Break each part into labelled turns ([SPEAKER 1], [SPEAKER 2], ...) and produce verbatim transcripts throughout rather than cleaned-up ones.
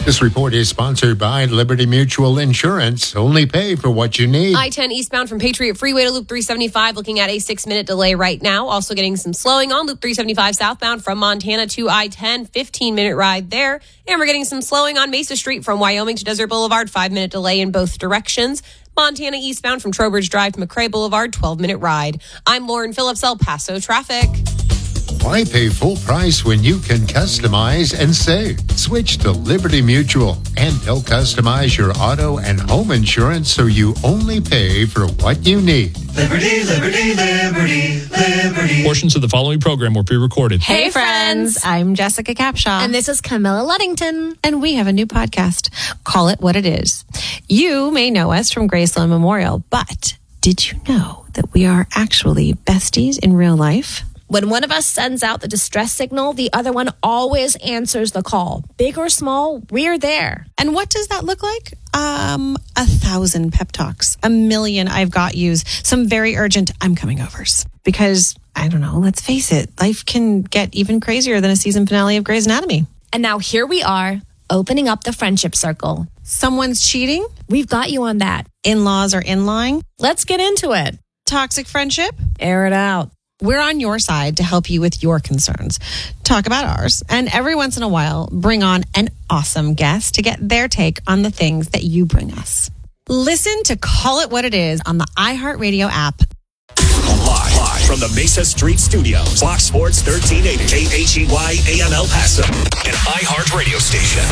[SPEAKER 1] This report is sponsored by Liberty Mutual Insurance. Only pay for what you need.
[SPEAKER 2] I ten eastbound from Patriot Freeway to Loop three seventy-five, looking at a six-minute delay right now. Also getting some slowing on Loop three seventy-five southbound from Montana to I ten, fifteen-minute ride there. And we're getting some slowing on Mesa Street from Wyoming to Desert Boulevard, five-minute delay in both directions. Montana eastbound from Trowbridge Drive to McRae Boulevard, twelve-minute ride. I'm Lauren Phillips, El Paso Traffic.
[SPEAKER 1] Why pay full price when you can customize and save? Switch to Liberty Mutual, and they'll customize your auto and home insurance so you only pay for what you need.
[SPEAKER 3] Liberty, liberty, liberty, liberty.
[SPEAKER 4] Portions of the following program were pre-recorded.
[SPEAKER 5] Hey, friends. I'm Jessica Capshaw.
[SPEAKER 6] And this is Camilla Luddington.
[SPEAKER 5] And we have a new podcast. Call It What It Is. You may know us from Graceland Memorial, but did you know that we are actually besties in real life?
[SPEAKER 6] When one of us sends out the distress signal, the other one always answers the call. Big or small, we're there.
[SPEAKER 5] And what does that look like? Um, a thousand pep talks, a million I've got yous, some very urgent I'm coming overs. Because, I don't know, let's face it, life can get even crazier than a season finale of Grey's Anatomy.
[SPEAKER 6] And now here we are, opening up the friendship circle.
[SPEAKER 5] Someone's cheating?
[SPEAKER 6] We've got you on that.
[SPEAKER 5] In-laws are in-lying?
[SPEAKER 6] Let's get into it.
[SPEAKER 5] Toxic friendship?
[SPEAKER 6] Air it out.
[SPEAKER 5] We're on your side to help you with your concerns. Talk about ours. And every once in a while, bring on an awesome guest to get their take on the things that you bring us. Listen to Call It What It Is on the iHeartRadio app.
[SPEAKER 7] Live, live from the Mesa Street Studios. Fox Sports thirteen eighty. K H E Y A M El Paso. An iHeart radio station.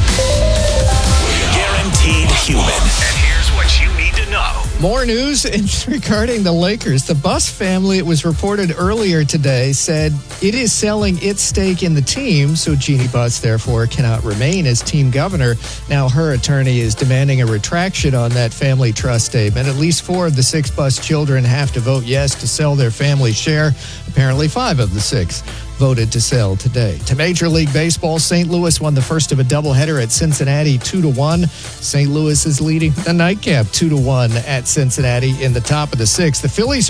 [SPEAKER 7] Guaranteed human. And here's what you need to know.
[SPEAKER 8] More news regarding the Lakers. The Buss family, it was reported earlier today, said it is selling its stake in the team, so Jeannie Buss, therefore, cannot remain as team governor. Now her attorney is demanding a retraction on that family trust statement. At least four of the six Buss children have to vote yes to sell their family share. Apparently five of the six voted to sell today. To Major League Baseball, Saint Louis won the first of a doubleheader at Cincinnati two to one. Saint Louis is leading the nightcap two to one at Cincinnati in the top of the sixth. The Phillies are